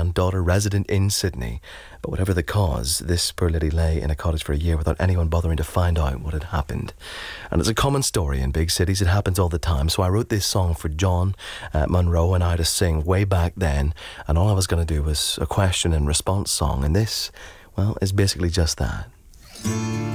and daughter resident in Sydney. But whatever the cause, this poor lady lay in a cottage for a year without anyone bothering to find out what had happened. And it's a common story in big cities. It happens all the time. So I wrote this song for John Munro and I to sing way back then. And all I was going to do was a question and response song. And this, well, is basically just that.